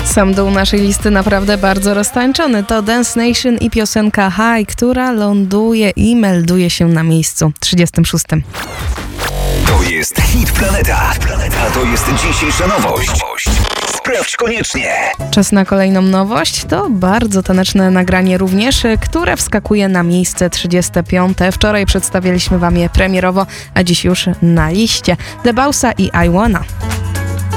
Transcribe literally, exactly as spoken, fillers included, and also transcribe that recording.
Sam dół naszej listy naprawdę bardzo roztańczony. To Dance Nation i piosenka High, która ląduje i melduje się na miejscu trzydziestym szóstym. To jest Hit Planeta. A to jest dzisiejsza nowość. Sprawdź koniecznie. Czas na kolejną nowość. To bardzo taneczne nagranie również, które wskakuje na miejsce trzydzieste piąte. Wczoraj przedstawialiśmy wam je premierowo, a dziś już na liście. The Bausa i I Wanna.